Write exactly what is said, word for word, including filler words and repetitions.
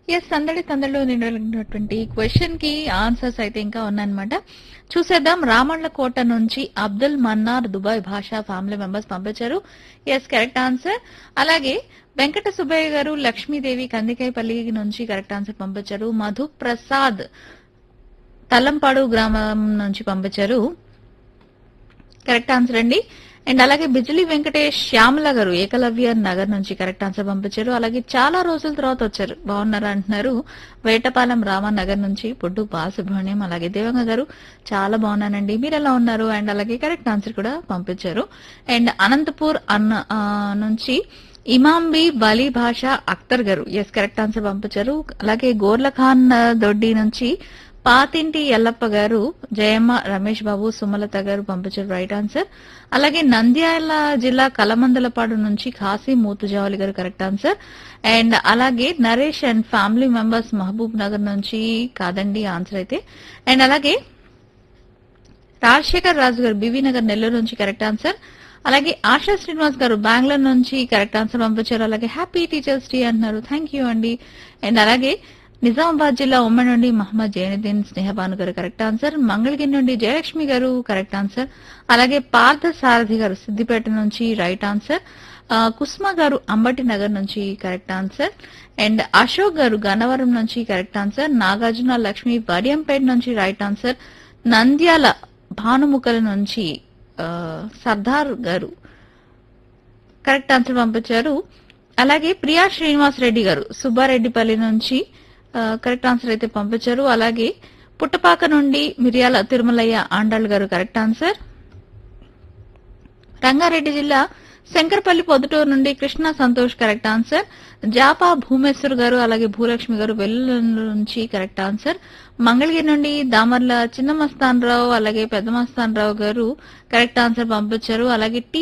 Yes సందడి సందడిలో నిండినటువంటి క్వశ్చన్ కి ఆన్సర్స్ అయితే ఇంకా ఉన్నాయన్నమాట. చూసేద్దాం. రామళ్ళ కోట నుంచి అబ్దుల్ మన్నార్ దుబాయ్ భాషా ఫ్యామిలీ మెంబర్స్ పంపించారు. Yes correct answer. అలాగే వెంకట సుబ్బయ్య గారు లక్ష్మీదేవి కందికైపల్లి నుంచి కరెక్ట్ ఆన్సర్ పంపించారు. మధు ప్రసాద్ తల్లంపాడు గ్రామం నుంచి పంపించారు. కరెక్ట్ ఆన్సర్ అండి. అండ్ అలాగే బిజిలీ వెంకటేష్ శ్యామల గారు ఏకలవ్య నగర్ నుంచి కరెక్ట్ ఆన్సర్ పంపించారు. అలాగే చాలా రోజుల తర్వాత వచ్చారు, బాగున్నారా అంటున్నారు. వేటపాలెం రామానగర్ నుంచి పొడ్డు బాలసుబ్రహ్మణ్యం. అలాగే దేవంగ గారు చాలా బాగున్నానండి, మీరు ఎలా ఉన్నారు? అండ్ అలాగే కరెక్ట్ ఆన్సర్ కూడా పంపించారు. అండ్ అనంతపూర్ అన్న ఆ, నుంచి ఇమాంబి బలి భాష అఖ్తర్ గారు ఎస్ కరెక్ట్ ఆన్సర్ పంపించారు. అలాగే గోర్లఖాన్ ఆ, దొడ్డి నుంచి పాతింటి ఎల్లప్ప గారు, జయమ్మ, రమేష్ బాబు, సుమలత గారు పంపించారు రైట్ ఆన్సర్. అలాగే నంద్యాల జిల్లా కలమందలపాడు నుంచి ఖాసీ మూతుజావలి గారు కరెక్ట్ ఆన్సర్. అండ్ అలాగే Naresh and family members Mahabub Nagar నుంచి కాదండి ఆన్సర్ అయితే. అండ్ అలాగే రాజశేఖర్ రాజు గారు బీవీ నగర్ నెల్లూరు నుంచి కరెక్ట్ ఆన్సర్. అలాగే ఆశా శ్రీనివాస్ గారు బెంగళూరు నుంచి కరెక్ట్ ఆన్సర్ పంపించారు. అలాగే హ్యాపీ టీచర్స్ డే అంటున్నారు, థ్యాంక్ యూ అండి. అండ్ అలాగే నిజామాబాద్ జిల్లా ఉమ్మడి నుండి మహమ్మద్ జైనుద్దీన్ స్నేహబాను గారు కరెక్ట్ ఆన్సర్. మంగళగిరి నుండి జయలక్ష్మి గారు కరెక్ట్ ఆన్సర్. అలాగే పార్థ సారథి గారు సిద్దిపేట నుంచి రైట్ ఆన్సర్. ఆ, కుస్మా గారు అంబటి నగర్ నుంచి correct answer. And Ashok garu Gannavaram నుంచి కరెక్ట్ ఆన్సర్. నాగార్జున లక్ష్మి వడియంపేట నుంచి రైట్ ఆన్సర్. నంద్యాల భానుముఖల నుంచి ఆ, సర్దార్ గారు కరెక్ట్ ఆన్సర్ పంపించారు. అలాగే ప్రియా శ్రీనివాస్ రెడ్డి గారు సుబ్బారెడ్డిపల్లి నుంచి ఆ, కరెక్ట్ ఆన్సర్ అయితే పంపించారు. అలాగే పుట్టపాక నుండి మిరియాల తిరుమలయ్య ఆండాళ్ గారు కరెక్ట్ ఆన్సర్. రంగారెడ్డి జిల్లా శంకరపల్లి పొద్దుటూరు నుండి కృష్ణ సంతోష్ కరెక్ట్ ఆన్సర్. జాపా భూమేశ్వర్ గారు అలాగే భూలక్ష్మి గారు వెల్లుల్లి నుంచి కరెక్ట్ ఆన్సర్. మంగళగిరి నుండి దామర్ల చిన్న మస్తాన్ రావు అలాగే పెద్ద మస్తాన్ రావు గారు కరెక్ట్ ఆన్సర్ పంపించారు. అలాగే టి